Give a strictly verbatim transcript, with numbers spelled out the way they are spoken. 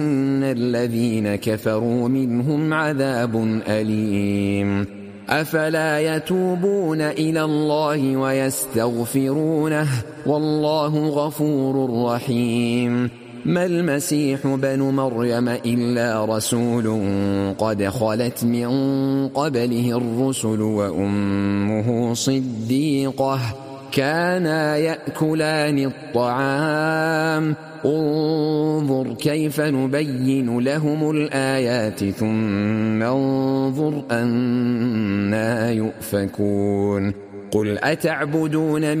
الذين كفروا منهم عذاب أليم أفلا يتوبون إلى الله ويستغفرونه والله غفور رحيم ما المسيح بن مريم إلا رسول قد خلت من قبله الرسل وأمه صديقة كانا يأكلان الطعام انظر كيف نبين لهم الآيات ثم انظر أنى يؤفكون قل أتعبدون